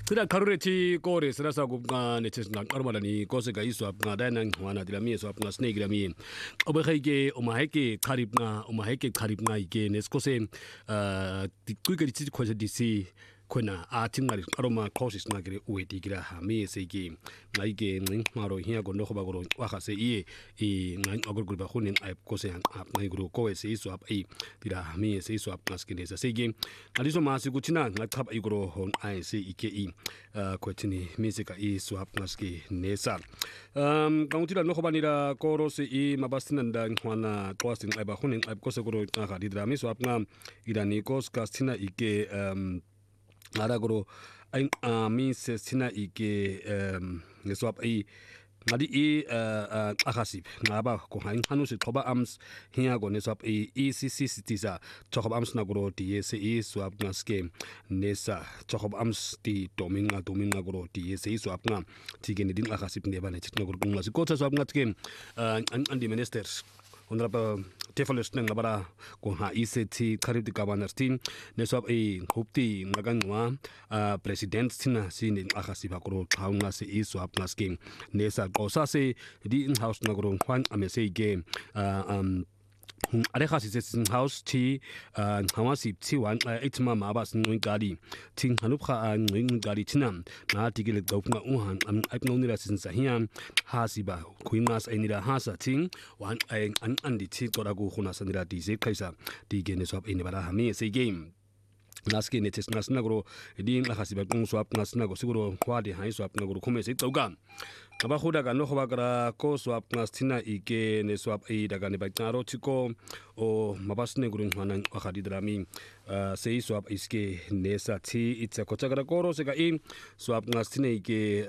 Sira karureti kore sira sa kubga ne ches na karmala ni kose ga isu apna dana ngwana dilami so apna snake dilami obehege omaheke karibna ike neskose tikuri tsi khoja disi kona atingari aroma causes na gere ueti gira ha me sege ngaige ngmaro hiya go no khoba go wa khase e ngai agor ba khunin ai kose ap ngai gro ko se isu ap ai dira me se isu ap naskine sa sege aliso ma sigu china ngakap ai gro hon ai se ike ko tini music isu ap naski nesa kautira no khoba nira koro se mabastina nda ngwana twasin ai ba khunin ai kose gro ka dira me so ap na irani kos kastina ike Aragoro ay mi se sina ike neswap ay ngadi akasip ngaba ko hanu se thoba ams hiya go neswap ECC citiza thoba ams na gro TSE swap ngaske nesa thoba ams ti dominga gro TSE swap nga tigene din akasip ne bana chitna gro ngasi ko swap ngatke andi ministers Honorable Tefalos nang labara ko ha ICT karib di governor tin neswap hupti maganwa president tina sin akasi bakro thaunga se iswap nasking nesa kosa se di in house nagro kwan amese game Areha is house tea Hawasi Tiwan Itma Mabas Nuingadi Ting Hanupha and Nuingadi Tinam Natigil Gopna Uhan I've known it since Sahian Hasiba Queenas Anida Hasa Ting one and the tea Torago Hunasandra Dize Kaisa the Guinness of Inibara say game. Naski netes nasnagro din akasiba kung swap nasnago siguro kwadi hai swap nagro kumesi toga aba khuda ga no khobagara ko swap nastina ike ne swap daga ne bagaro tiko o mabasne gurun hanan akhadi drami sei swap iske nesa ti itsa kochagara koro sega swap nastina ike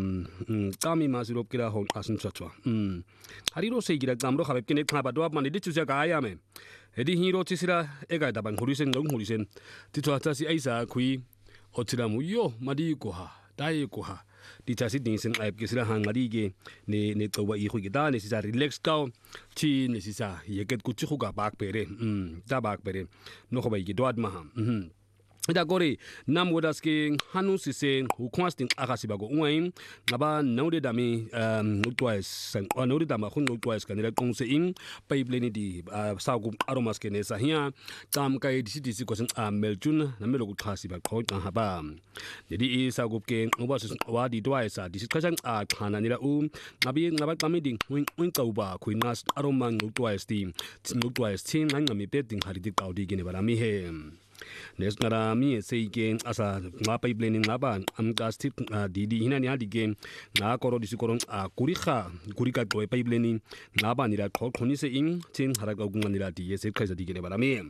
tami masirop kira hon asun chachwa hariro sei gira gamro khabeb kine khaba do mani dichuja ga ayame Edi hiro tisira ega dabang hurisen ngong hurisen titwata si aisa kui otiramu yo madi koha dai koha ditasi dinsen aip kisira hangarige ne towa I khugida ne sisa relax ka chi ne sisa yeket kuchi khuga bak pere ta bak pere no khobai gi doad maha da gore nam wodaske hanu sise hukwasting akasibago uain ngaba naude dami utwais naude dama khun utwais kanira kongse in pipeline di sagu aromas kene sahia tam kai disi kosen meljun na melo ku khasiba kho ta haba dedi sagu ke ubas wadi twaisa disi khasan khana nira ngaba kamiding win kauba khuinas aromang utwais team utwais team ngami peting haridi kaudi gene barami he Nesnara mi seike asa nga pipeline ngaba amkastit didi hinani adige nga koro disikoron kurika to pipeline ngaba nira khoni se in tin haraga gunganira di yese khaisa digene barami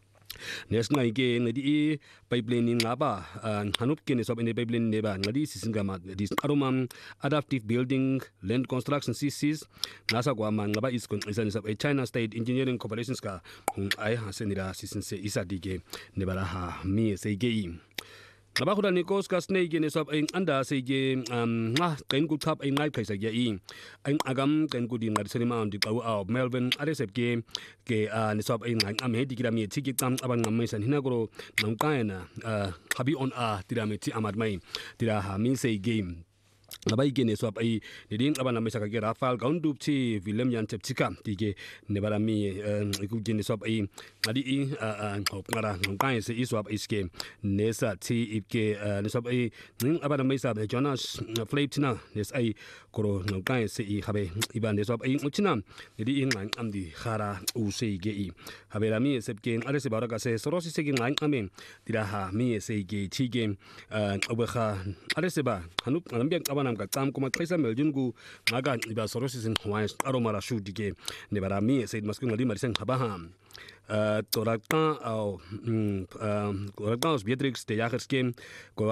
Nesna ike ngadi pipeline ngaba hanup kene sob ene pipeline neba ngadi sisingama dis aromam adaptive building land construction CCs nasa kwa ngaba iskon isani sab China State Engineering Corporations ka ai hasenira sisinse isadige nebara ha mi seige Ngaba khuda ni kos ka snake ne sob anda seige ken ku thap ngai khaisa ya agam ken ku din ngari senima on di kaw Melbourne aresep ke ni sob ngai ame digira mi tiki tam aban ngam san hinagro nangkaena habi on tirame ti amad mai tira ha mi sei game Labai gene so ai didin abana mesa ka Rafal gaundup chi William Yan Chepchika tige nebara mi ku gene so ai adi hop ngara ngai se iso ab iske nesa ti ipke ne so ai ning abana mesa Jonas Flapetina nes ai koro ngai se I habe iban ne so ai uchina didi ngai amdi khara u se ge habe la mi sepke are se bara ka se sorosi se ngai amen tira ha mi se ge chi ge obekha are se ba hanu ambiak abana ka tam kuma kaisa meljungu maga iba sorosi sin hwais aromara shudige ne bara mi said masku ngali marisen habaham torakta au Beatrix de Jagerskem